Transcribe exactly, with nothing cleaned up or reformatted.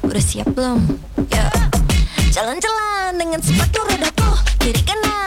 Udah siap belum? Yo. Jalan-jalan dengan sepatu rodaku, kiri kanan